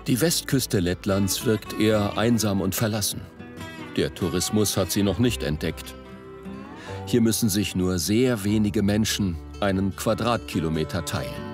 Die Westküste Lettlands wirkt eher einsam und verlassen. Der Tourismus hat sie noch nicht entdeckt. Hier müssen sich nur sehr wenige Menschen einen Quadratkilometer teilen.